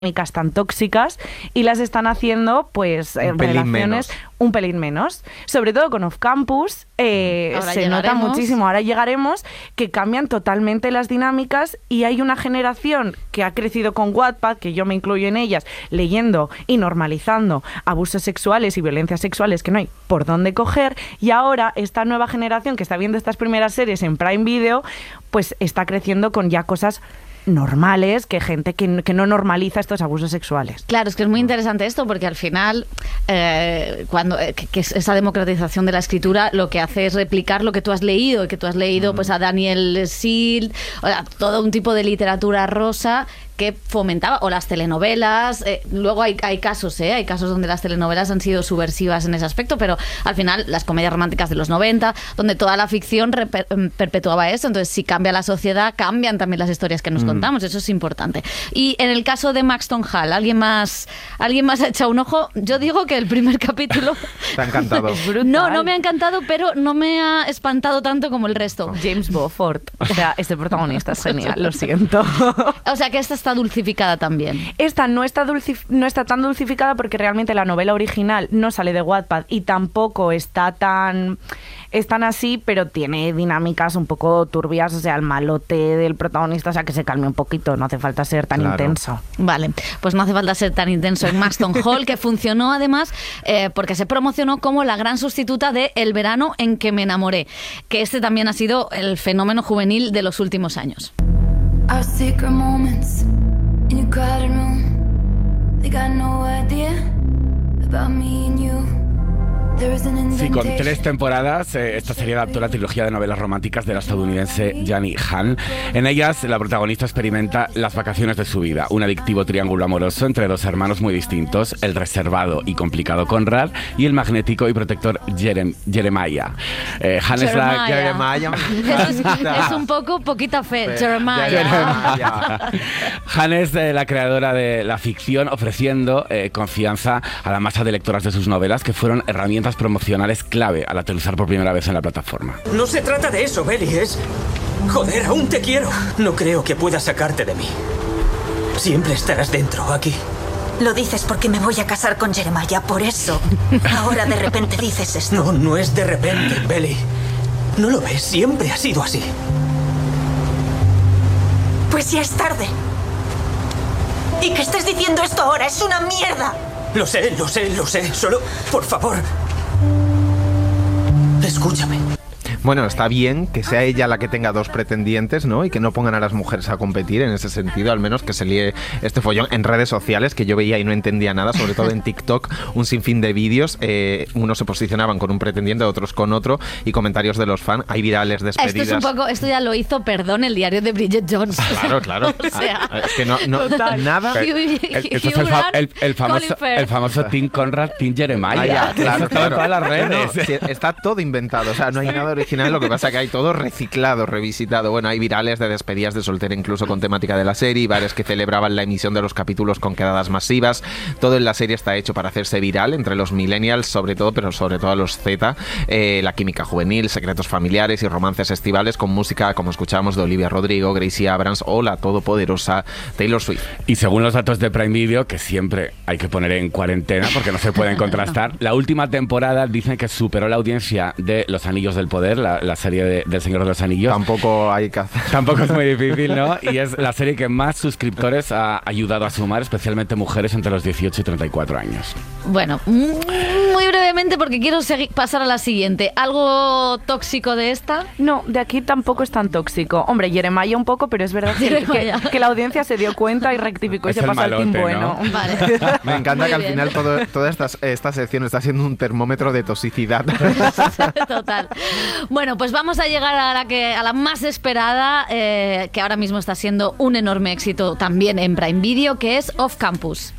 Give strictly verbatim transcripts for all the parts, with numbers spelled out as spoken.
dinámicas tan tóxicas y las están haciendo pues en relaciones un pelín menos, sobre todo con Off Campus. eh, se nota muchísimo, ahora llegaremos, que cambian totalmente las dinámicas y hay una generación que ha crecido con Wattpad, que yo me incluyo en ellas, leyendo y normalizando abusos sexuales y violencias sexuales que no hay por dónde coger, y ahora esta nueva generación que está viendo estas primeras series en Prime Video pues está creciendo con ya cosas normales, que gente que, que no normaliza estos abusos sexuales. Claro, es que es muy interesante esto porque al final eh, cuando eh, que, que esa democratización de la escritura lo que hace es replicar lo que tú has leído, y que tú has leído mm. pues a Daniel Sild, o sea, todo un tipo de literatura rosa que fomentaba, o las telenovelas. Eh, luego hay, hay casos, ¿eh? hay casos donde las telenovelas han sido subversivas en ese aspecto, pero al final las comedias románticas de los noventa, donde toda la ficción reper, perpetuaba eso. Entonces, si cambia la sociedad, cambian también las historias que nos mm. contamos. Eso es importante. Y en el caso de Maxton Hall, ¿alguien más, ¿alguien más ha echado un ojo? Yo digo que el primer capítulo... ¿Te ha encantado? No, no me ha encantado, pero no me ha espantado tanto como el resto. James Beaufort. O sea, este protagonista es genial, lo siento. O sea, que esta está dulcificada también. Esta no está, dulcif- no está tan dulcificada porque realmente la novela original no sale de Wattpad y tampoco está tan, es tan así, pero tiene dinámicas un poco turbias, o sea, el malote del protagonista, o sea, que se calme un poquito, no hace falta ser tan claro. intenso. Vale, pues no hace falta ser tan intenso en Maxton Hall, que funcionó además eh, porque se promocionó como la gran sustituta de El verano en que me enamoré, que este también ha sido el fenómeno juvenil de los últimos años. Our secret moments in your crowded room. They got no idea about me and you. Sí, con tres temporadas, eh, esta serie adaptó la trilogía de novelas románticas de la estadounidense Janie Han. En ellas, la protagonista experimenta las vacaciones de su vida, un adictivo triángulo amoroso entre dos hermanos muy distintos, el reservado y complicado Conrad y el magnético y protector Jerem, Jeremiah. Eh, Han Jeremiah. es la... Jeremiah. es, es un poco poquita fe, Jeremiah. Jeremiah. Han es eh, la creadora de la ficción, ofreciendo eh, confianza a la masa de lectoras de sus novelas, que fueron herramientas promocionales clave al aterrizar por primera vez en la plataforma. No se trata de eso, Belly, es... Joder, aún te quiero. No creo que pueda sacarte de mí. Siempre estarás dentro, aquí. Lo dices porque me voy a casar con Jeremiah, por eso. Ahora de repente dices esto. No, no es de repente, Belly. ¿No lo ves? Siempre ha sido así. Pues ya es tarde. Y que estés diciendo esto ahora es una mierda. Lo sé, lo sé, lo sé. Solo, por favor, escúchame. Bueno, está bien que sea ella la que tenga dos pretendientes, ¿no? Y que no pongan a las mujeres a competir en ese sentido, al menos que se líe este follón en redes sociales, que yo veía y no entendía nada, sobre todo en TikTok, un sinfín de vídeos. Eh, unos se posicionaban con un pretendiente, otros con otro, y comentarios de los fans. Hay virales despedidas. Esto es un poco, esto ya lo hizo, perdón, el diario de Bridget Jones. Claro, claro. O sea, ah, es que no, no nada. El, el, esto es el, fa- el, el famoso, el famoso Team Conrad, Team Jeremiah. Ah, ya, claro, está en todas las redes. No, sí, está todo inventado, o sea, no hay nada original, lo que pasa que hay todo reciclado, revisitado. Bueno, hay virales de despedidas de soltera incluso con temática de la serie, bares que celebraban la emisión de los capítulos con quedadas masivas. Todo en la serie está hecho para hacerse viral entre los millennials, sobre todo, pero sobre todo a los Z. Eh, la química juvenil, secretos familiares y romances estivales con música, como escuchábamos, de Olivia Rodrigo, Gracie Abrams o la todopoderosa Taylor Swift. Y según los datos de Prime Video, que siempre hay que poner en cuarentena porque no se pueden contrastar, la última temporada dicen que superó la audiencia de Los Anillos del Poder, la, la serie de del Señor de los Anillos. Tampoco hay que hacer. Tampoco es muy difícil, ¿no? Y es la serie que más suscriptores ha ayudado a sumar, especialmente mujeres entre los dieciocho y treinta y cuatro años. Bueno, muy brevemente porque quiero seguir, pasar a la siguiente. ¿Algo tóxico de esta? No, de aquí tampoco es tan tóxico. Hombre, Jeremiah un poco, pero es verdad que, que, que la audiencia se dio cuenta y rectificó es y se pasó malote, al team bueno. ¿no? Vale. Me encanta Muy que al bien. final todo, toda esta, esta sección está siendo un termómetro de toxicidad. Total. Bueno, pues vamos a llegar a la, que, a la más esperada, eh, que ahora mismo está siendo un enorme éxito también en Prime Video, que es Off Campus.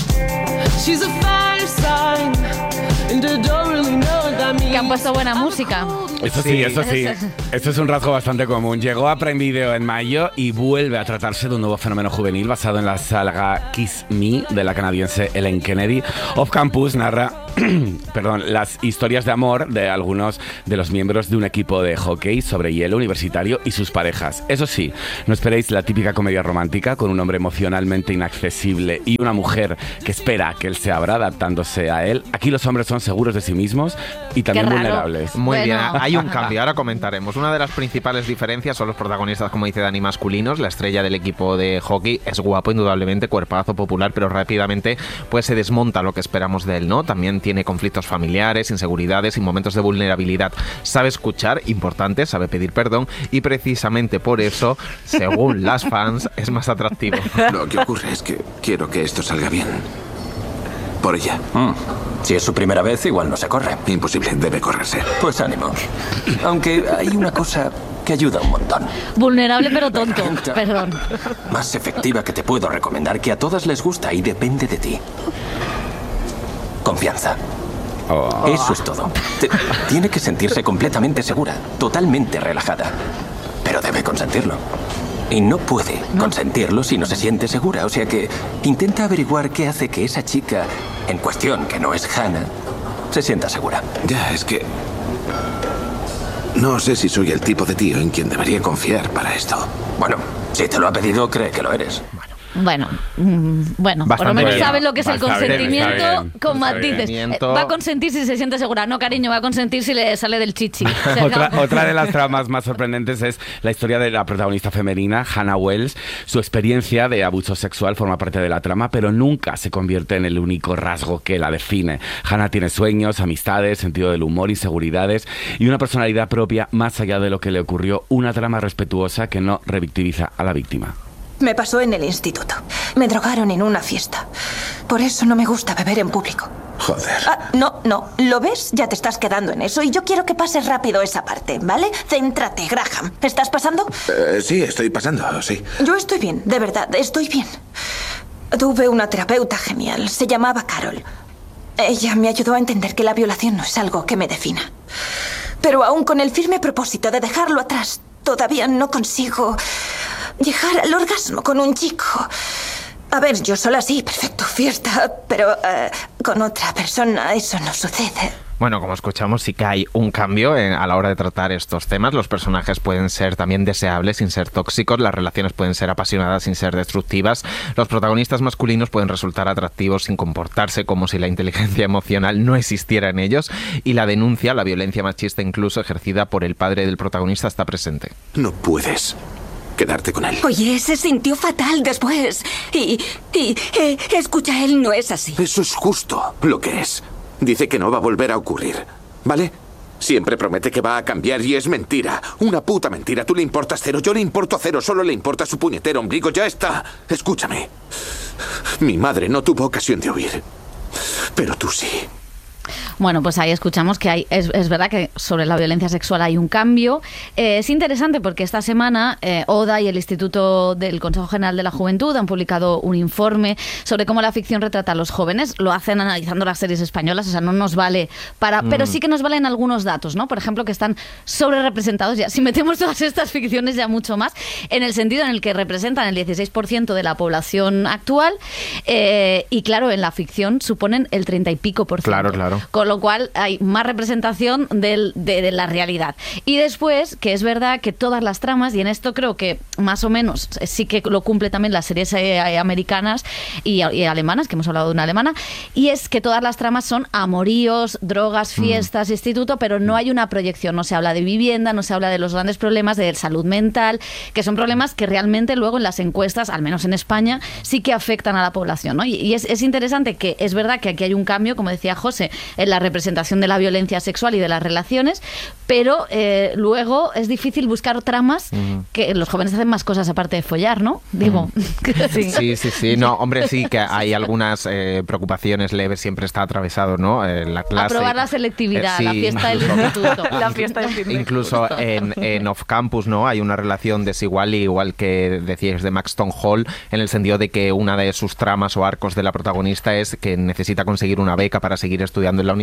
Que han puesto buena música. Eso sí, eso sí. Esto es un rasgo bastante común. Llegó a Prime Video en mayo y vuelve a tratarse de un nuevo fenómeno juvenil basado en la saga Kiss Me de la canadiense Ellen Kennedy. Off Campus narra perdón, las historias de amor de algunos de los miembros de un equipo de hockey sobre hielo universitario y sus parejas. Eso sí, no esperéis la típica comedia romántica con un hombre emocionalmente inaccesible y una mujer que espera que él se abra adaptándose a él. Aquí los hombres son seguros de sí mismos y también vulnerables. Muy bueno. bien, hay un cambio, ahora comentaremos. Una de las principales diferencias son los protagonistas, como dice Dani, masculinos. La estrella del equipo de hockey es guapo, indudablemente, cuerpazo, popular, pero rápidamente pues se desmonta lo que esperamos de él, ¿no? También tiene conflictos familiares, inseguridades y momentos de vulnerabilidad. Sabe escuchar, importante, sabe pedir perdón y precisamente por eso, según las fans, es más atractivo. Lo que ocurre es que quiero que esto salga bien. Por ella. Mm. Si es su primera vez, igual no se corre. Imposible, debe correrse. Pues ánimo. Aunque hay una cosa que ayuda un montón. Vulnerable pero tonto, perdón. Más efectiva que te puedo recomendar, que a todas les gusta y depende de ti. Confianza. Oh. Eso es todo. Te- tiene que sentirse completamente segura, totalmente relajada. Pero debe consentirlo. Y no puede consentirlo si no se siente segura. O sea que intenta averiguar qué hace que esa chica en cuestión, que no es Hannah, se sienta segura. Ya, es que... no sé si soy el tipo de tío en quien debería confiar para esto. Bueno, si te lo ha pedido, cree que lo eres. Bueno, mm, bueno, por lo Bastante menos bien. saben lo que es el Está bien, consentimiento está bien, con está matices. bien. Eh, Va a consentir si se siente segura. No, cariño, va a consentir si le sale del chichi. Se Otra, acabó. otra de las tramas más sorprendentes es la historia de la protagonista femenina, Hannah Wells. Su experiencia de abuso sexual forma parte de la trama, pero nunca se convierte en el único rasgo que la define. Hannah tiene sueños, amistades, sentido del humor, inseguridades y una personalidad propia más allá de lo que le ocurrió. Una trama respetuosa que no revictimiza a la víctima. Me pasó en el instituto. Me drogaron en una fiesta. Por eso no me gusta beber en público. Joder. Ah, no, no. ¿Lo ves? Ya te estás quedando en eso y yo quiero que pases rápido esa parte, ¿vale? Céntrate, Graham. ¿Estás pasando? Eh, sí, estoy pasando, sí. Yo estoy bien, de verdad, estoy bien. Tuve una terapeuta genial. Se llamaba Carol. Ella me ayudó a entender que la violación no es algo que me defina. Pero aún con el firme propósito de dejarlo atrás, todavía no consigo llegar al orgasmo con un chico. A ver, yo sola sí, perfecto, fiesta, pero eh, con otra persona eso no sucede. Bueno, como escuchamos, sí que hay un cambio en- a la hora de tratar estos temas. Los personajes pueden ser también deseables sin ser tóxicos, las relaciones pueden ser apasionadas sin ser destructivas, los protagonistas masculinos pueden resultar atractivos sin comportarse como si la inteligencia emocional no existiera en ellos, y la denuncia, la violencia machista incluso ejercida por el padre del protagonista, está presente. No puedes quedarte con él. Oye, se sintió fatal después. Y, y eh, escucha, él no es así. Eso es justo lo que es. Dice que no va a volver a ocurrir, ¿vale? Siempre promete que va a cambiar y es mentira. Una puta mentira. Tú le importas cero, yo le importo cero. Solo le importa su puñetero ombligo. Ya está. Escúchame. Mi madre no tuvo ocasión de oír. Pero tú sí. Bueno, pues ahí escuchamos que hay, es, es verdad que sobre la violencia sexual hay un cambio. Eh, es interesante porque esta semana eh, ODA y el Instituto del Consejo General de la Juventud han publicado un informe sobre cómo la ficción retrata a los jóvenes. Lo hacen analizando las series españolas, o sea, no nos vale para... Mm. Pero sí que nos valen algunos datos, ¿no? Por ejemplo, que están sobre representados, ya si metemos todas estas ficciones ya mucho más, en el sentido en el que representan el dieciséis por ciento de la población actual eh, y claro, en la ficción suponen el treinta y pico por ciento. Claro, claro. Con lo cual hay más representación del, de, de la realidad. Y después, que es verdad que todas las tramas, y en esto creo que más o menos sí que lo cumple también las series eh, americanas y, y alemanas, que hemos hablado de una alemana, y es que todas las tramas son amoríos, drogas, fiestas, mm. instituto, pero no hay una proyección, no se habla de vivienda, no se habla de los grandes problemas de salud mental, que son problemas que realmente luego en las encuestas, al menos en España, sí que afectan a la población, ¿no? Y, y es, es interesante que es verdad que aquí hay un cambio, como decía José, en la representación de la violencia sexual y de las relaciones, pero eh, luego es difícil buscar tramas mm. que los jóvenes hacen más cosas aparte de follar, ¿no? Digo. Mm. Sí. sí, sí, sí. No, hombre, sí que hay algunas eh, preocupaciones leves, siempre está atravesado, ¿no? Eh, la clase. Aprobar la selectividad, eh, sí, la fiesta del instituto. La fiesta del instituto. Incluso en, en off-campus, ¿no? Hay una relación desigual, igual que decíais de Maxton Hall, en el sentido de que una de sus tramas o arcos de la protagonista es que necesita conseguir una beca para seguir estudiando en la universidad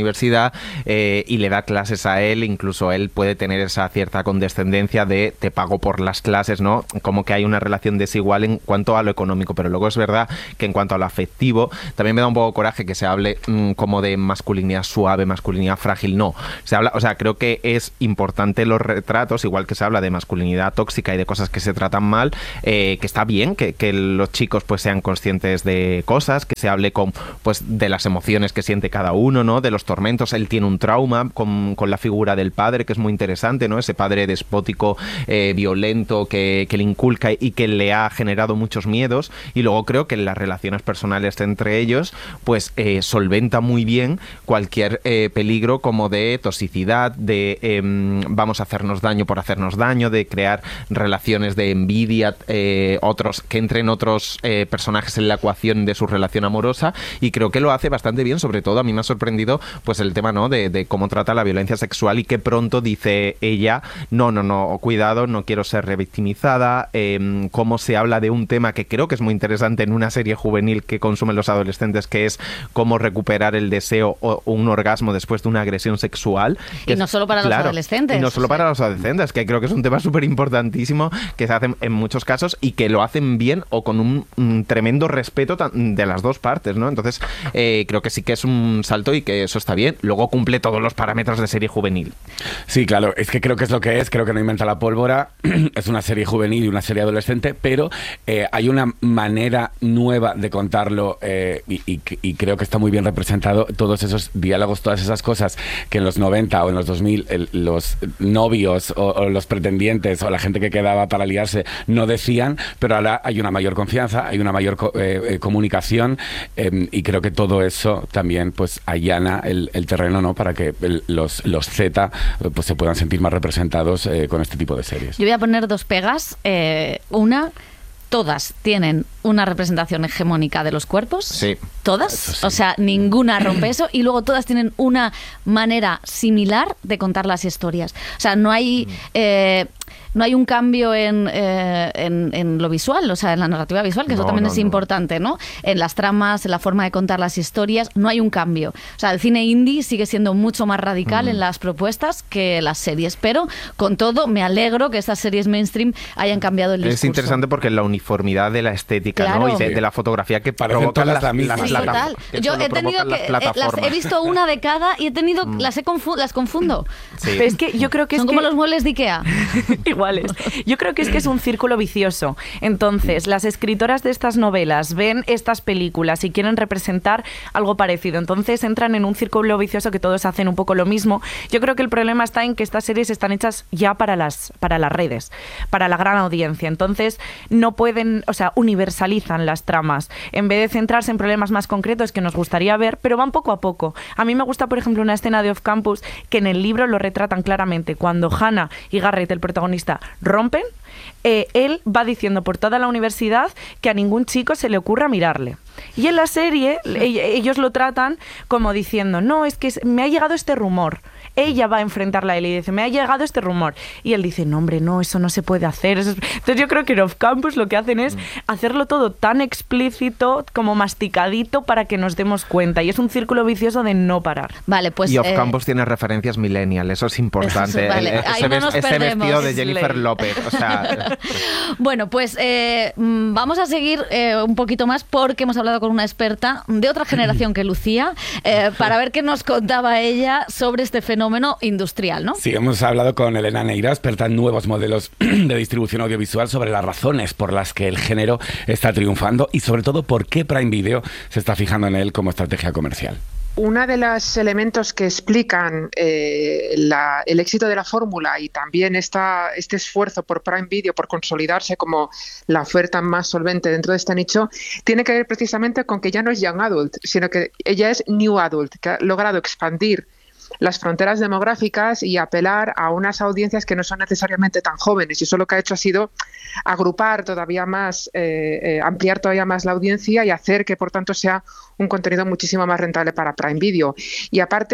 universidad eh, y le da clases a él, incluso él puede tener esa cierta condescendencia de te pago por las clases, ¿no? Como que hay una relación desigual en cuanto a lo económico, pero luego es verdad que en cuanto a lo afectivo, también me da un poco coraje que se hable mmm, como de masculinidad suave, masculinidad frágil, no. Se habla, o sea, creo que es importante los retratos, igual que se habla de masculinidad tóxica y de cosas que se tratan mal, eh, que está bien que, que los chicos pues sean conscientes de cosas, que se hable con pues de las emociones que siente cada uno, ¿no? De los tormentos. Él tiene un trauma con, con la figura del padre, que es muy interesante, ¿no? Ese padre despótico, eh, violento, que, que le inculca y que le ha generado muchos miedos. Y luego creo que en las relaciones personales entre ellos, pues eh, solventa muy bien cualquier eh, peligro como de toxicidad, de eh, vamos a hacernos daño por hacernos daño, de crear relaciones de envidia, eh, otros que entren otros eh, personajes en la ecuación de su relación amorosa, y creo que lo hace bastante bien. Sobre todo a mí me ha sorprendido pues el tema, ¿no? de, de cómo trata la violencia sexual, y que pronto dice ella, no, no, no, cuidado, no quiero ser revictimizada, eh, cómo se habla de un tema que creo que es muy interesante en una serie juvenil que consumen los adolescentes, que es cómo recuperar el deseo o un orgasmo después de una agresión sexual. Y no solo para claro, los adolescentes. Y no solo sí. para los adolescentes, que creo que es un tema súper importantísimo que se hace en muchos casos y que lo hacen bien o con un, un tremendo respeto de las dos partes, ¿no? Entonces eh, creo que sí que es un salto y que eso está bien. Luego cumple todos los parámetros de serie juvenil. Sí, claro, es que creo que es lo que es, creo que no inventa la pólvora, es una serie juvenil y una serie adolescente, pero eh, hay una manera nueva de contarlo eh, y, y, y creo que está muy bien representado todos esos diálogos, todas esas cosas que en los noventa o en los dos mil el, los novios o, o los pretendientes o la gente que quedaba para liarse no decían, pero ahora hay una mayor confianza, hay una mayor co eh, comunicación eh, y creo que todo eso también pues allana el, el terreno, ¿no? Para que el, los, los Z pues se puedan sentir más representados eh, con este tipo de series. Yo voy a poner dos pegas. Eh, una, todas tienen una representación hegemónica de los cuerpos. Sí. Todas. Sí. O sea, ninguna rompe eso. Y luego todas tienen una manera similar de contar las historias. O sea, no hay... Eh, no hay un cambio en, eh, en, en lo visual, o sea, en la narrativa visual, que eso no, también no, es no. importante, ¿no? En las tramas, en la forma de contar las historias, no hay un cambio. O sea, el cine indie sigue siendo mucho más radical mm. en las propuestas que las series, pero con todo me alegro que estas series mainstream hayan cambiado el discurso. Es interesante porque la uniformidad de la estética, claro. ¿no? Y de, de la fotografía que provocan las, las, las, sí, las, total. que Yo he tenido que, las he visto una de cada y he tenido, mm. las, he confu las confundo. Sí. Pero es que yo creo que son es como que... los muebles de Ikea. Iguales. Yo creo que es que es un círculo vicioso. Entonces, las escritoras de estas novelas ven estas películas y quieren representar algo parecido. Entonces, entran en un círculo vicioso que todos hacen un poco lo mismo. Yo creo que el problema está en que estas series están hechas ya para las, para las redes, para la gran audiencia. Entonces, no pueden, o sea, universalizan las tramas. En vez de centrarse en problemas más concretos que nos gustaría ver, pero van poco a poco. A mí me gusta, por ejemplo, una escena de Off Campus que en el libro lo retratan claramente. Cuando Hannah y Garrett, el protagonista, rompen, eh, él va diciendo por toda la universidad que a ningún chico se le ocurra mirarle. Y en la serie ellos lo tratan como diciendo, no, es que me ha llegado este rumor. Ella va a enfrentarla a él y dice, me ha llegado este rumor. Y él dice, no, hombre, no, eso no se puede hacer. Eso es... Entonces yo creo que en Off Campus lo que hacen es hacerlo todo tan explícito, como masticadito, para que nos demos cuenta. Y es un círculo vicioso de no parar. Vale, pues... Y Off eh... Campus tiene referencias millennial, eso es importante. Eso, vale. el, ese, no ese vestido de Jennifer López. O sea... Bueno, pues eh, vamos a seguir eh, un poquito más porque hemos hablado con una experta de otra generación que Lucía eh, para ver qué nos contaba ella sobre este fenómeno industrial, ¿no? Sí, hemos hablado con Elena Neira, experta en nuevos modelos de distribución audiovisual, sobre las razones por las que el género está triunfando y sobre todo por qué Prime Video se está fijando en él como estrategia comercial. Uno de los elementos que explican eh, la, el éxito de la fórmula y también esta, este esfuerzo por Prime Video por consolidarse como la oferta más solvente dentro de este nicho tiene que ver precisamente con que ya no es Young Adult, sino que ella es New Adult, que ha logrado expandir las fronteras demográficas y apelar a unas audiencias que no son necesariamente tan jóvenes, y eso lo que ha hecho ha sido agrupar todavía más, eh, eh, ampliar todavía más la audiencia y hacer que por tanto sea un contenido muchísimo más rentable para Prime Video. Y aparte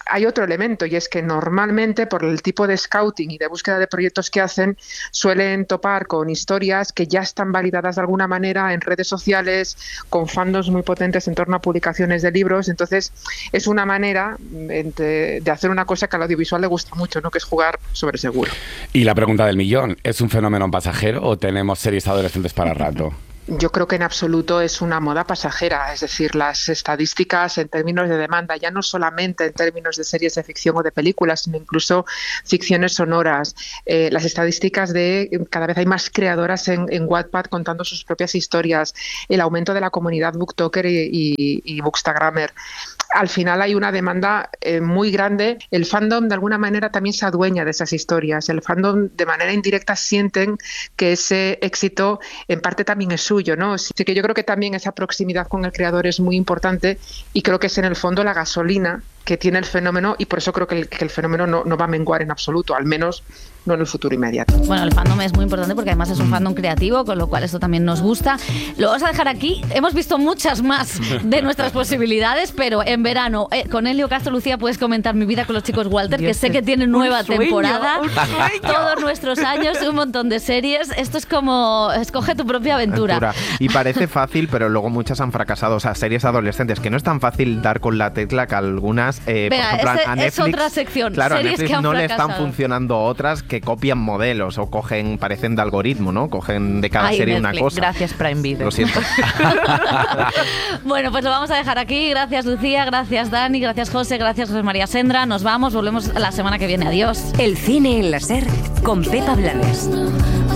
hay otro elemento, y es que normalmente por el tipo de scouting y de búsqueda de proyectos que hacen, suelen topar con historias que ya están validadas de alguna manera en redes sociales, con fandoms muy potentes en torno a publicaciones de libros. Entonces es una manera de, de hacer una cosa que al audiovisual le gusta mucho, ¿no? Que es jugar sobre seguro. Y la pregunta del millón, ¿es un fenómeno pasajero o tenemos series adolescentes para rato? Yo creo que en absoluto es una moda pasajera, es decir, las estadísticas en términos de demanda, ya no solamente en términos de series de ficción o de películas, sino incluso ficciones sonoras, eh, las estadísticas de cada vez hay más creadoras en, en Wattpad contando sus propias historias, el aumento de la comunidad booktoker y, y, y bookstagrammer. Al final hay una demanda eh, muy grande. El fandom de alguna manera también se adueña de esas historias. El fandom de manera indirecta sienten que ese éxito en parte también es suyo, ¿no? Así que yo creo que también esa proximidad con el creador es muy importante y creo que es en el fondo la gasolina que tiene el fenómeno, y por eso creo que el, que el fenómeno no, no va a menguar en absoluto, al menos no en el futuro inmediato. Bueno, el fandom es muy importante porque además es un fandom creativo, con lo cual esto también nos gusta. Lo vamos a dejar aquí. Hemos visto muchas más de nuestras posibilidades, pero en verano, eh, con Elio Castro, Lucía, puedes comentar Mi vida con los chicos Walter, que sé que tiene nueva sueño, temporada. Todos nuestros años, un montón de series. Esto es como escoge tu propia aventura. aventura. Y parece fácil, pero luego muchas han fracasado. O sea, series adolescentes, que no es tan fácil dar con la tecla que algunas... Eh, Venga, por ejemplo, ese, a Netflix, es otra sección. Claro, series a Netflix que han no fracasado. le están funcionando otras que copian modelos o cogen, parecen de algoritmo, ¿no? Cogen de cada Ay, serie Netflix, una cosa. Gracias, Prime Video. Lo siento. Bueno, pues lo vamos a dejar aquí. Gracias, Lucía, gracias, Dani, gracias, José, gracias, José María Sendra. Nos vamos, volvemos la semana que viene. Adiós. El cine en la SER con Pepa Blanes.